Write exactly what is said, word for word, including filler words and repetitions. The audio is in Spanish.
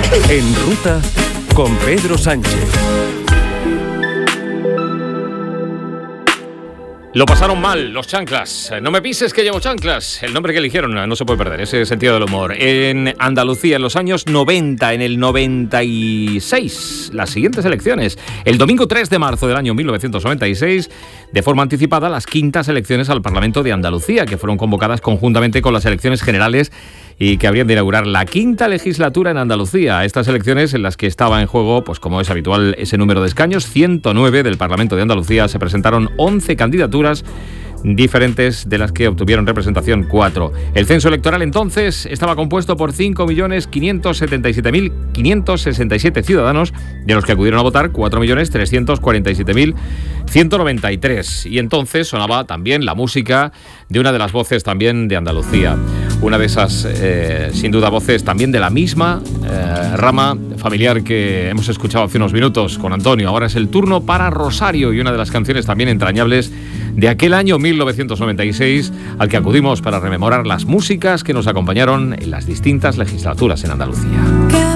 En Ruta con Pedro Sánchez. Lo pasaron mal los chanclas. No me pises que llevo chanclas. El nombre que eligieron no se puede perder, ese sentido del humor. En Andalucía, en los años noventa, en el noventa y seis, las siguientes elecciones. El domingo tres de marzo del año mil novecientos noventa y seis, de forma anticipada, las quintas elecciones al Parlamento de Andalucía, que fueron convocadas conjuntamente con las elecciones generales y que habrían de inaugurar la quinta legislatura en Andalucía. Estas elecciones, en las que estaba en juego, pues como es habitual, ese número de escaños, ciento nueve del Parlamento de Andalucía, se presentaron once candidaturas diferentes, de las que obtuvieron representación cuatro. El censo electoral entonces estaba compuesto por cinco millones quinientos setenta y siete mil quinientos sesenta y siete ciudadanos, de los que acudieron a votar cuatro millones trescientos cuarenta y siete mil ciento noventa y tres. Y entonces sonaba también la música de una de las voces también de Andalucía. Una de esas, eh, sin duda, voces también de la misma eh, rama familiar que hemos escuchado hace unos minutos con Antonio. Ahora es el turno para Rosario y una de las canciones también entrañables de aquel año mil novecientos noventa y seis, al que acudimos para rememorar las músicas que nos acompañaron en las distintas legislaturas en Andalucía.